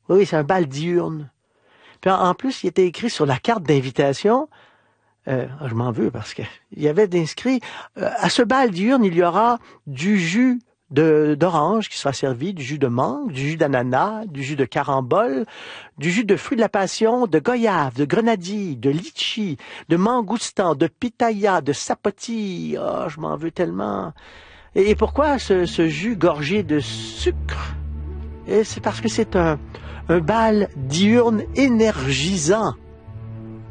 Oui, c'est un bal diurne. Puis en plus, il était écrit sur la carte d'invitation, je m'en veux parce que il y avait inscrit à ce bal diurne, il y aura du jus d'orange qui sera servi, du jus de mangue, du jus d'ananas, du jus de carambole, du jus de fruits de la passion, de goyave, de grenadille, de litchi, de mangoustan, de pitaya, de sapoti. Oh, je m'en veux tellement. Et pourquoi ce jus gorgé de sucre? Et c'est parce que c'est un bal diurne énergisant.